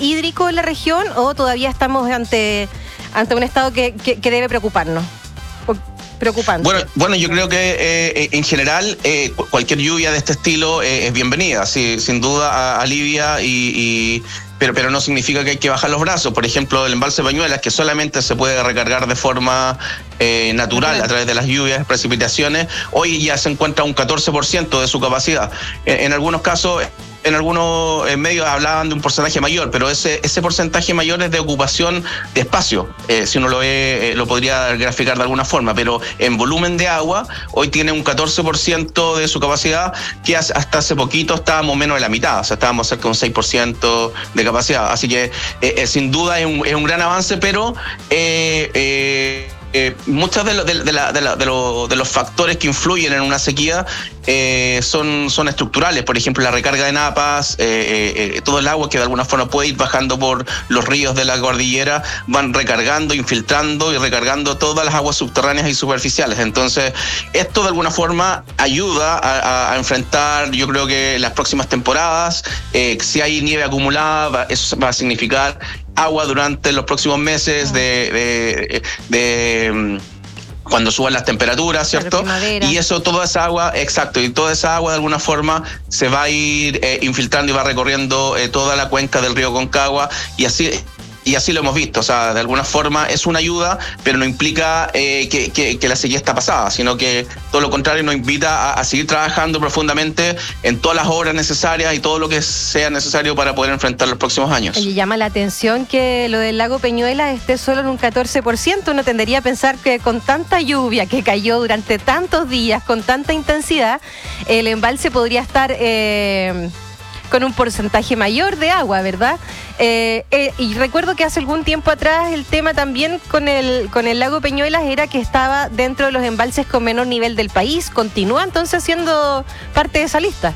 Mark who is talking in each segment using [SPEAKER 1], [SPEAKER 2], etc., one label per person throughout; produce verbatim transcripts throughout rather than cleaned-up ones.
[SPEAKER 1] hídrico en la región o todavía estamos ante, ante un estado que, que, que debe preocuparnos? Preocupante.
[SPEAKER 2] Bueno, bueno, yo creo que eh, en general eh, cualquier lluvia de este estilo eh, es bienvenida, sí, sin duda alivia y, y pero, pero no significa que hay que bajar los brazos. Por ejemplo, el embalse Pañuelas, que solamente se puede recargar de forma eh, natural okay. a través de las lluvias, precipitaciones, hoy ya se encuentra un catorce por ciento de su capacidad. En, en algunos casos, en algunos medios hablaban de un porcentaje mayor, pero ese ese porcentaje mayor es de ocupación de espacio, eh, si uno lo ve, eh, lo podría graficar de alguna forma, pero en volumen de agua, hoy tiene un catorce por ciento de su capacidad, que hasta hace poquito estábamos menos de la mitad, o sea, estábamos cerca de un seis por ciento de capacidad, así que eh, eh, sin duda es un, es un gran avance, pero eh, eh, Eh, muchos de, lo, de, de, la, de, la, de, lo, de los factores que influyen en una sequía eh, son, son estructurales. Por ejemplo, la recarga de napas, eh, eh, todo el agua que de alguna forma puede ir bajando por los ríos de la cordillera, van recargando, infiltrando y recargando todas las aguas subterráneas y superficiales. Entonces, esto de alguna forma ayuda a, a, a enfrentar, yo creo que las próximas temporadas, eh, si hay nieve acumulada, eso va a significar agua durante los próximos meses de, de, de, de cuando suban las temperaturas, ¿cierto? Y eso, toda esa agua, exacto, y toda esa agua de alguna forma se va a ir eh, infiltrando y va recorriendo eh, toda la cuenca del río Concagua, y así Y así lo hemos visto, o sea, de alguna forma es una ayuda, pero no implica eh, que, que, que la sequía está pasada, sino que todo lo contrario nos invita a, a seguir trabajando profundamente en todas las obras necesarias y todo lo que sea necesario para poder enfrentar los próximos años.
[SPEAKER 1] Y llama la atención que lo del lago Peñuelas esté solo en un catorce por ciento. Uno tendería a pensar que con tanta lluvia que cayó durante tantos días, con tanta intensidad, el embalse podría estar Eh, con un porcentaje mayor de agua, ¿verdad? Eh, eh, y recuerdo que hace algún tiempo atrás el tema también con el, con el lago Peñuelas era que estaba dentro de los embalses con menor nivel del país. ¿Continúa entonces siendo parte de esa lista?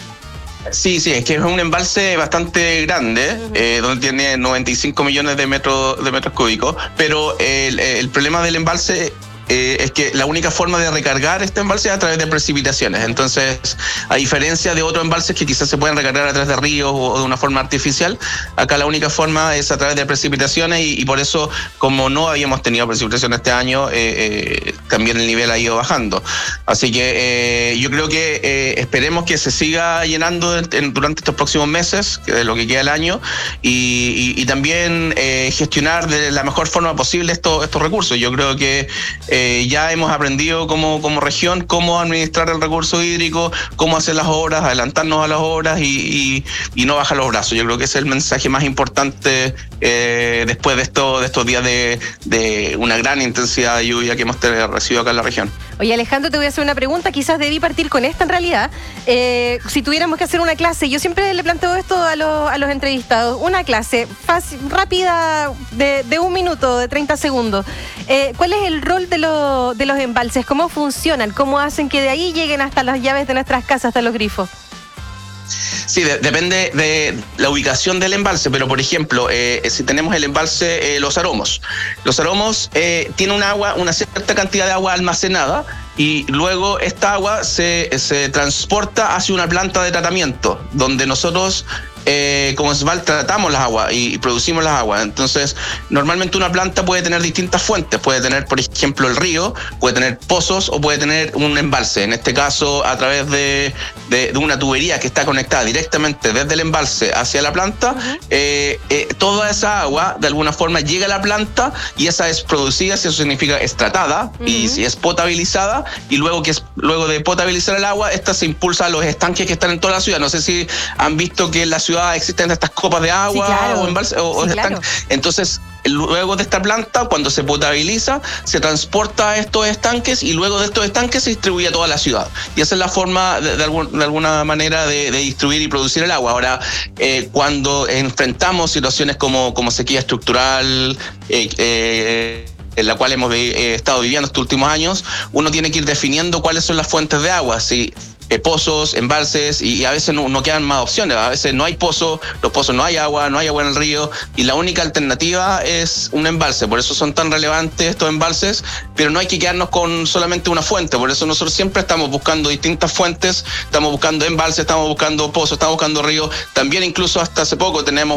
[SPEAKER 2] Sí, sí, es que es un embalse bastante grande, uh-huh. eh, donde tiene noventa y cinco millones de metros, de metros cúbicos, pero el, el problema del embalse Eh, es que la única forma de recargar este embalse es a través de precipitaciones. Entonces, a diferencia de otros embalses que quizás se pueden recargar a través de ríos o de una forma artificial, acá la única forma es a través de precipitaciones y, y por eso, como no habíamos tenido precipitación este año, eh, eh, también el nivel ha ido bajando. Así que eh, yo creo que eh, esperemos que se siga llenando en, en, durante estos próximos meses, que de lo que queda del año, y, y, y también eh, gestionar de la mejor forma posible estos, estos recursos. Yo creo que eh, Eh, ya hemos aprendido como, como región cómo administrar el recurso hídrico, cómo hacer las obras, adelantarnos a las obras y, y, y no bajar los brazos. Yo creo que ese es el mensaje más importante eh, después de, esto, de estos días de, de una gran intensidad de lluvia que hemos recibido acá en la región.
[SPEAKER 1] Oye, Alejandro, te voy a hacer una pregunta, quizás debí partir con esta en realidad. Eh, si tuviéramos que hacer una clase, yo siempre le planteo esto a los, a los entrevistados, una clase fácil, rápida, de, de un minuto, de treinta segundos. Eh, ¿Cuál es el rol de los de los embalses? ¿Cómo funcionan? ¿Cómo hacen que de ahí lleguen hasta las llaves de nuestras casas, hasta los grifos?
[SPEAKER 2] Sí, de, depende de la ubicación del embalse, pero por ejemplo, eh, si tenemos el embalse eh, Los Aromos, Los Aromos eh, tiene un agua, una cierta cantidad de agua almacenada, y luego esta agua se, se transporta hacia una planta de tratamiento, donde nosotros Eh, como SVAL tratamos las aguas y, y producimos las aguas. Entonces, normalmente una planta puede tener distintas fuentes. Puede tener, por ejemplo, el río, puede tener pozos o puede tener un embalse. En este caso, a través de, de, de una tubería que está conectada directamente desde el embalse hacia la planta, uh-huh. eh, eh, toda esa agua, de alguna forma, llega a la planta y esa es producida, eso significa es tratada uh-huh. y si es potabilizada, y luego, que es, luego de potabilizar el agua, esta se impulsa a los estanques que están en toda la ciudad. No sé si han visto que en la ciudad existen estas copas de agua sí, claro. o, embalse, o,
[SPEAKER 1] sí,
[SPEAKER 2] o
[SPEAKER 1] claro.
[SPEAKER 2] estanques. Entonces, luego de esta planta, cuando se potabiliza, se transporta a estos estanques y luego de estos estanques se distribuye a toda la ciudad. Y esa es la forma, de, de, algún, de alguna manera, de, de distribuir y producir el agua. Ahora, eh, cuando enfrentamos situaciones como, como sequía estructural, eh, eh, en la cual hemos eh, estado viviendo estos últimos años, uno tiene que ir definiendo cuáles son las fuentes de agua. Si Eh, pozos, embalses, y, y a veces no, no quedan más opciones. A veces no hay pozo, los pozos no hay agua, no hay agua en el río, y la única alternativa es un embalse. Por eso son tan relevantes estos embalses, pero no hay que quedarnos con solamente una fuente. Por eso nosotros siempre estamos buscando distintas fuentes, estamos buscando embalses, estamos buscando pozos, estamos buscando ríos. También incluso hasta hace poco tenemos